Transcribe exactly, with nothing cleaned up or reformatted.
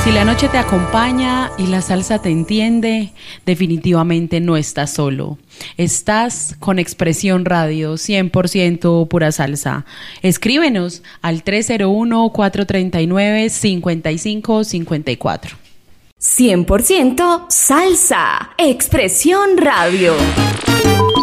Si la noche te acompaña y la salsa te entiende, definitivamente no estás solo. Estás con Expresión Radio, cien por ciento pura salsa. Escríbenos al tres cero uno, cuatro tres nueve, cinco cinco cinco cuatro. cien por ciento salsa, Expresión Radio.